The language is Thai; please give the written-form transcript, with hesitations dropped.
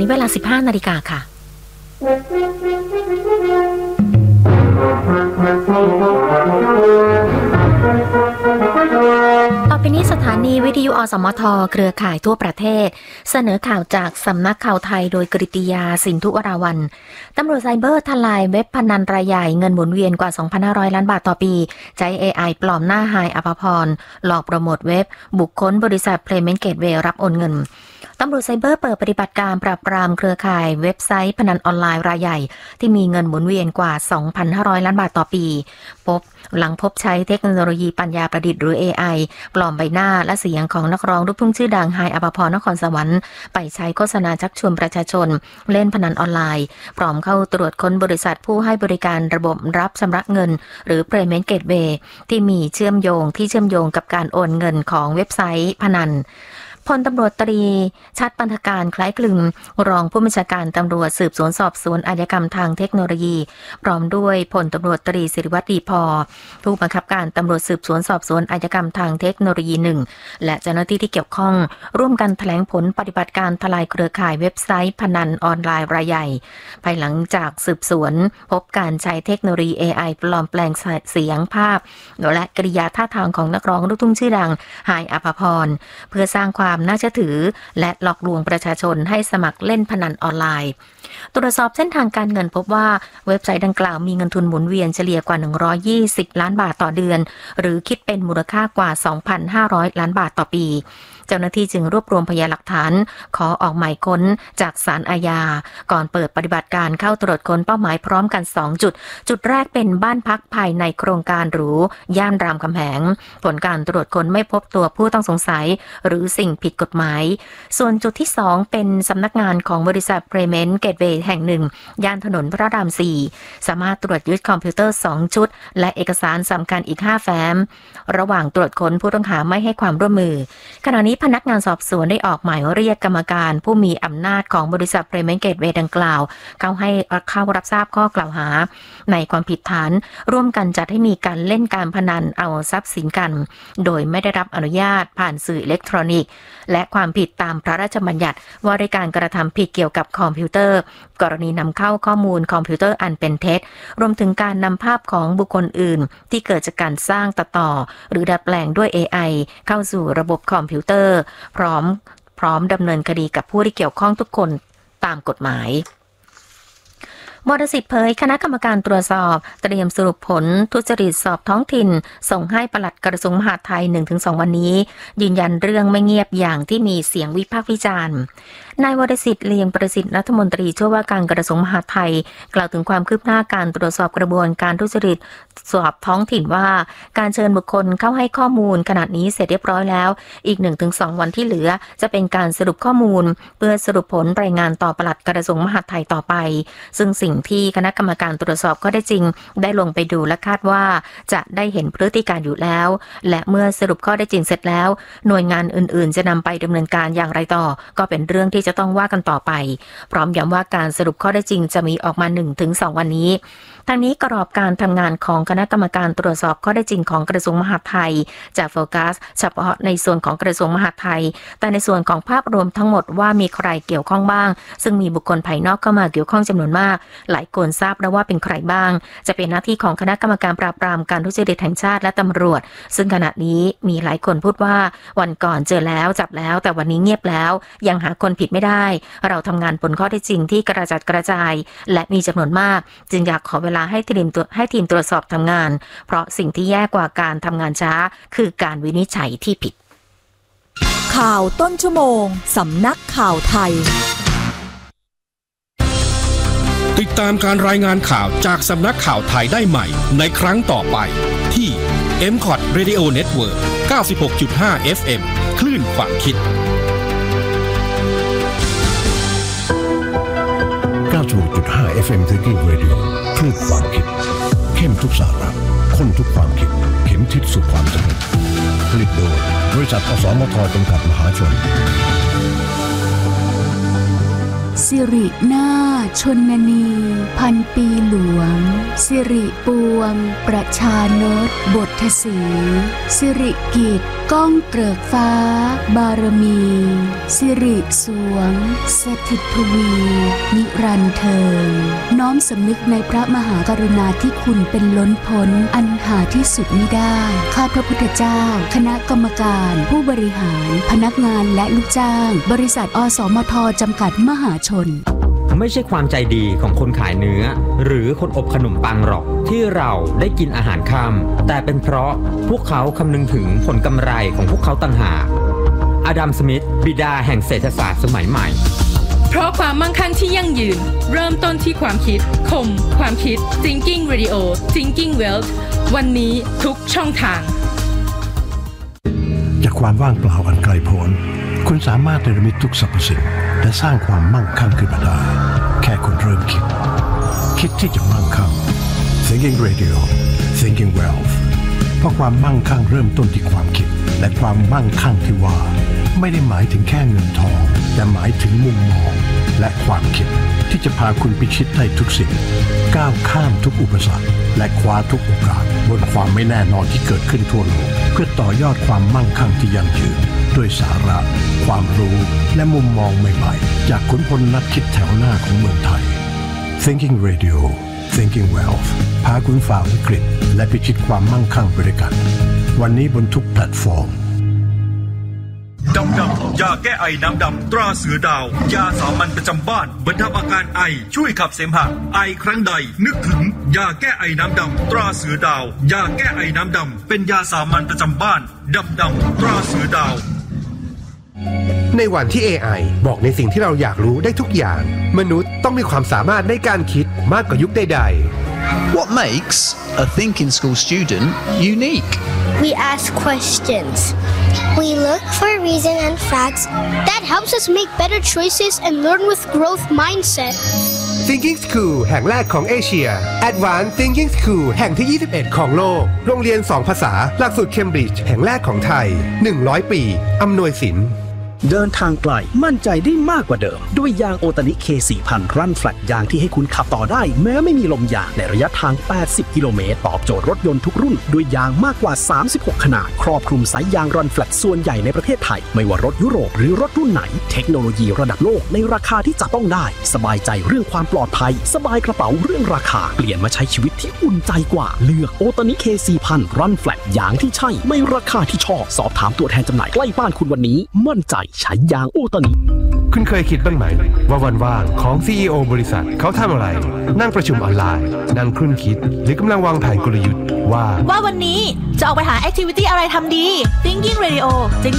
นี้เวลา 15 นาฬิกาค่ะต่อไปนี้สถานีวิทยุอสมทเครือข่ายทั่วประเทศเสนอข่าวจากสำนักข่าวไทยโดยกฤติยาสินธุวราวัลย์ตำรวจไซเบอร์ทลายเว็บพนันรายใหญ่เงินหมุนเวียนกว่า 2,500 ล้านบาทต่อปีใช้ AI ปลอมหน้าไฮอภพรหลอกโปรโมทเว็บบุคคลบริษัท Payment Gateway รับโอนเงินตำรวจไซเบอร์เปิดปฏิบัติการปราบปรามเครือข่ายเว็บไซต์พนันออนไลน์รายใหญ่ที่มีเงินหมุนเวียนกว่า 2,500 ล้านบาทต่อปีหลังพบใช้เทคโนโลยีปัญญาประดิษฐ์หรือ AI ปลอมใบหน้าและเสียงของนักร้องลูกทุ่งชื่อดังไฮอภพรนครสวรรค์ไปใช้โฆษณาชักชวนประชาชนเล่นพนันออนไลน์พร้อมเข้าตรวจค้นบริษัทผู้ให้บริการระบบรับชำระเงินหรือ Payment Gateway ที่มีเชื่อมโยงกับการโอนเงินของเว็บไซต์พนันพลตำรวจตรีชัดปันธการคล้ายคลึงรองผู้บัญชาการตำรวจสืบสวนสอบสวนอาชญากรรมทางเทคโนโลยีพร้อมด้วยพลตำรวจตรีศิริวัฒน์ดีพอผู้บังคับการตำรวจสืบสวนสอบสวนอาชญากรรมทางเทคโนโลยี1และเจ้าหน้าที่ที่เกี่ยวข้องร่วมกันแถลงผลปฏิบัติการทลายเครือข่ายเว็บไซต์พนันออนไลน์รายใหญ่ภายหลังจากสืบสวนพบการใช้เทคโนโลยี AI ปลอมแปลงเสียงภาพและกริยาท่าทางของนักร้องลูกทุ่งชื่อดังไฮอภพรเพื่อสร้างความน่าเชื่อถือและหลอกลวงประชาชนให้สมัครเล่นพนันออนไลน์ตรวจสอบเส้นทางการเงินพบว่าเว็บไซต์ดังกล่าวมีเงินทุนหมุนเวียนเฉลี่ยกว่า120ล้านบาทต่อเดือนหรือคิดเป็นมูลค่ากว่า 2,500 ล้านบาทต่อปีเจ้าหน้าที่จึงรวบรวมพยานหลักฐานขอออกหมายค้นจากศาลอาญาก่อนเปิดปฏิบัติการเข้าตรวจค้นเป้าหมายพร้อมกัน2จุดแรกเป็นบ้านพักภายในโครงการหรูย่านรามคำแหงผลการตรวจค้นไม่พบตัวผู้ต้องสงสัยหรือสิ่งผิดกฎหมายส่วนจุดที่2เป็นสำนักงานของบริษัท Payment Gateway แห่งหนึ่งย่านถนนพระราม4สามารถตรวจยึดคอมพิวเตอร์2ชุดและเอกสารสำคัญอีก5แฟ้มระหว่างตรวจค้นผู้ต้องหาไม่ให้ความร่วมมือขณะนี้พนักงานสอบสวนได้ออกหมายเรียกกรรมการผู้มีอำนาจของบริษัท Payment Gateway ดังกล่าวเข้ารับทราบข้อกล่าวหาในความผิดฐานร่วมกันจัดให้มีการเล่นการพนันเอาทรัพย์สินกันโดยไม่ได้รับอนุญาตผ่านสื่ออิเล็กทรอนิกส์และความผิดตามพระราชบัญญัติว่าด้วยการกระทำผิดเกี่ยวกับคอมพิวเตอร์กรณีนำเข้าข้อมูลคอมพิวเตอร์อันเป็นเท็จรวมถึงการนำภาพของบุคคลอื่นที่เกิดจากการสร้างตัดต่อหรือดัดแปลงด้วย AI เข้าสู่ระบบคอมพิวเตอร์พร้อมดำเนินคดีกับผู้ที่เกี่ยวข้องทุกคนตามกฎหมายมรสิทธิ์เผยคณะกรรมการตรวจสอบเตรียมสรุปผลทุจริตสอบท้องถิ่นส่งให้ปลัดกระทรวงมหาดไทย 1-2 วันนี้ยืนยันเรื่องไม่เงียบอย่างที่มีเสียงวิพากษ์วิจารณ์นายวรสิทธิ์เลียงประสิทธิ์รัฐมนตรีช่วยว่าการกระทรวงมหาดไทยกล่าวถึงความคืบหน้าการตรวจสอบกระบวนการทุจริตสอบท้องถิ่นว่าการเชิญบุคคลเข้าให้ข้อมูลขณะนี้เสร็จเรียบร้อยแล้วอีก 1-2 วันที่เหลือจะเป็นการสรุปข้อมูลเพื่อสรุปผลรายงานต่อปลัดกระทรวงมหาดไทยต่อไปซึ่งสิ่งที่คณะกรรมการตรวจสอบก็ได้จริงได้ลงไปดูและคาดว่าจะได้เห็นพฤติการอยู่แล้วและเมื่อสรุปข้อได้จริงเสร็จแล้วหน่วยงานอื่นๆจะนำไปดำเนินการอย่างไรต่อก็เป็นเรื่องที่จะต้องว่ากันต่อไปพร้อมย้ำว่าการสรุปข้อได้จริงจะมีออกมา 1-2 วันนี้ทางนี้กรอบการทำงานของคณะกรรมการตรวจสอบข้อได้จริงของกระทรวงมหาดไทยจะโฟกัสเฉพาะในส่วนของกระทรวงมหาดไทยแต่ในส่วนของภาพรวมทั้งหมดว่ามีใครเกี่ยวข้องบ้างซึ่งมีบุคคลภายนอกเข้ามาเกี่ยวข้องจำนวนมากหลายคนทราบแล้วว่าเป็นใครบ้างจะเป็นหน้าที่ของคณะกรรมการปราบปรามการทุจริตแห่งชาติและตำรวจซึ่งขณะนี้มีหลายคนพูดว่าวันก่อนเจอแล้วจับแล้วแต่วันนี้เงียบแล้วยังหาคนผิดไม่ได้เราทำงานบนข้อเท็จจริงที่กระจัดกระจายและมีจำนวนมากจึงอยากขอเวลาให้ทีมตรวจสอบทำงานเพราะสิ่งที่แย่กว่าการทำงานช้าคือการวินิจฉัยที่ผิดข่าวต้นชั่วโมงสำนักข่าวไทยติดตามการรายงานข่าวจากสำนักข่าวไทยได้ใหม่ในครั้งต่อไปที่ MCOT Radio Network 96.5 FM คลื่นความคิด 96.5 FM Thinking Radio คลื่นความคิดเข้มทุกสาระข้นทุกความคิดเข็มทิศสู่ความสำเร็จผลิตโดยบริษัทอสมทจำกัดมหาชนสิรินาถชนนีพันปีหลวงสิริปวงประชานตบทสีสิริกิจก้องเกริกฟ้าบารมีสิริสวงสถิตทวีนิรันดร์เทิงน้อมสำนึกในพระมหากรุณาธิคุณเป็นล้นพ้นอันหาที่สุดมิได้ข้าพระพุทธเจ้าคณะกรรมการผู้บริหารพนักงานและลูกจ้างบริษัทอสมทจำกัดมหาชนไม่ใช่ความใจดีของคนขายเนื้อหรือคนอบขนมปังหรอกที่เราได้กินอาหารค่ำแต่เป็นเพราะพวกเขาคำนึงถึงผลกำไรของพวกเขาต่างหากอดัม สมิธบิดาแห่งเศรษฐศาสตร์สมัยใหม่เพราะความมั่งคั่งที่ยั่งยืนเริ่มต้นที่ความคิดคมความคิด Thinking Radio Thinking Wealth วันนี้ทุกช่องทางจากความว่างเปล่าอันไกลโพ้นคุณสามารถเนรมิตทุกสรรพสิ่งและสร้างความมั่งคั่งขึ้นมาได้แค่คุณเริ่มคิดที่จะมั่งคั่ง Thinking Radio Thinking Wealth เพราะความมั่งคั่งเริ่มต้นที่ความคิดและความมั่งคั่งที่ว่าไม่ได้หมายถึงแค่เงินทองแต่หมายถึงมุมมองและความคิดที่จะพาคุณพิชิตได้ทุกสิ่งก้าวข้ามทุกอุปสรรคและคว้าทุกโอกาสบนความไม่แน่นอนที่เกิดขึ้นทั่วโลกเพื่อต่อยอดความมั่งคั่งที่ยั่งยืนด้วยสาระความรู้และมุมมองใหม่ๆจากขุนพลนักคิดแถวหน้าของเมืองไทย Thinking Radio Thinking Wealth พาคุณฝ่าวิกฤตและพิชิตความมั่งคั่งไปด้วยกันวันนี้บนทุกแพลตฟอร์มดำยาแก้ไอน้ำดำตราเสือดาวยาสามัญประจำบ้านบรรเทาอาการไอช่วยขับเสมหะไอครั้งใดนึกถึงยาแก้ไอน้ำดำตราเสือดาวยาแก้ไอน้ำดำเป็นยาสามัญประจำบ้านดำตราเสือดาวในวันที่ AI บอกในสิ่งที่เราอยากรู้ได้ทุกอย่างมนุษย์ต้องมีความสามารถในการคิดมากกว่ายุคใดๆ What makes a thinking school student unique? We ask questions. We look for reason and facts that helps us make better choices and learn with growth mindset. Thinking School แห่งแรกของเอเชีย Advanced Thinking School แห่งที่ 21 ของโลกโรงเรียน 2 ภาษาหลักสูตรเคมบริดจ์แห่งแรกของไทย100 ปีอำนวยสินเดินทางไกลมั่นใจได้มากกว่าเดิมด้วยยางโอตานิ K4000 รันแฟลตยางที่ให้คุณขับต่อได้แม้ไม่มีลมยางในระยะทาง80กิโลเมตรตอบโจทย์รถยนต์ทุกรุ่นด้วยยางมากกว่า36ขนาดครอบคลุมสายยางรันแฟลตส่วนใหญ่ในประเทศไทยไม่ว่ารถยุโรปหรือรถรุ่นไหนเทคโนโลยีระดับโลกในราคาที่จับต้องได้สบายใจเรื่องความปลอดภัยสบายกระเป๋าเรื่องราคาเปลี่ยนมาใช้ชีวิตที่อุ่นใจกว่าเลือกโอตานิ K4000 รันแฟลตยางที่ใช่ไม่ราคาที่ชอบสอบถามตัวแทนจำหน่ายใกล้บ้านคุณวันนี้มั่นใจใช้ยางโอตานิคุณเคยคิดบ้างไหมว่าวันว่างของ CEO บริษัทเขาทำอะไรนั่งประชุมออนไลน์นั่งครุ่นคิดหรือกำลังวางแผนกลยุทธ์ว่าวันนี้จะออกไปหาแอคทิวิตี้อะไรทำดี Thinking Radio